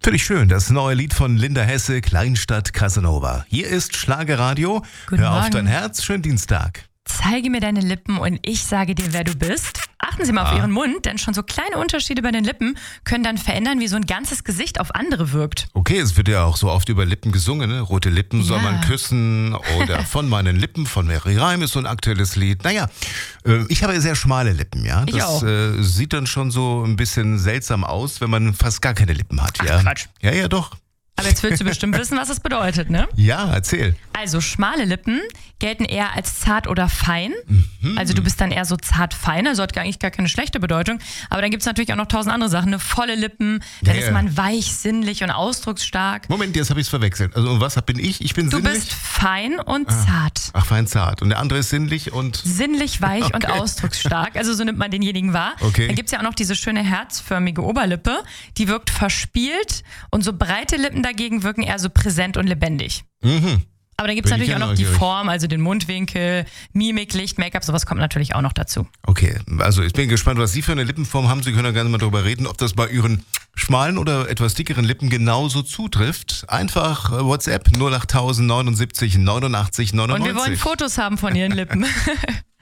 Finde ich schön, das neue Lied von Linda Hesse, Kleinstadt Casanova. Hier ist Schlagerradio. Guten Hör auf Morgen. dein Herz, schönen Dienstag. Zeige mir deine Lippen und ich sage dir, wer du bist. Achten Sie mal auf Ihren Mund, denn schon so kleine Unterschiede bei den Lippen können dann verändern, wie so ein ganzes Gesicht auf andere wirkt. Okay, es wird ja auch so oft über Lippen gesungen, ne? Rote Lippen soll Ja. man küssen oder von meinen Lippen von Mary Reim ist so ein aktuelles Lied. Naja, ich habe sehr schmale Lippen, ja. Ich Das auch. Sieht dann schon so ein bisschen seltsam aus, wenn man fast gar keine Lippen hat, ja. Quatsch. Ja, doch. Aber jetzt willst du bestimmt wissen, was das bedeutet, ne? Ja, erzähl. Also schmale Lippen gelten eher als zart oder fein. Also du bist dann eher so zart-fein, also hat eigentlich gar keine schlechte Bedeutung. Aber dann gibt es natürlich auch noch 1000 andere Sachen. Eine volle Lippen, dann Ja, ist ja. man weich, sinnlich und ausdrucksstark. Moment, jetzt habe ich es verwechselt. Also und was bin ich? Ich bin Du sinnlich? bist fein und zart. Ach, fein zart. Und der andere ist sinnlich und... Sinnlich, weich und ausdrucksstark. Also so nimmt man denjenigen wahr. Okay. Dann gibt es ja auch noch diese schöne herzförmige Oberlippe. Die wirkt verspielt und so breite Lippen dagegen wirken eher so präsent und lebendig. Aber dann gibt es Bin ich natürlich ja auch noch die neugierig. Form, also den Mundwinkel, Mimik, Licht, Make-up, sowas kommt natürlich auch noch dazu. Okay, also ich bin gespannt, was Sie für eine Lippenform haben. Sie können ja gerne mal darüber reden, ob das bei Ihren schmalen oder etwas dickeren Lippen genauso zutrifft. Einfach WhatsApp 08000 79 89 99. Und wir wollen Fotos haben von Ihren Lippen.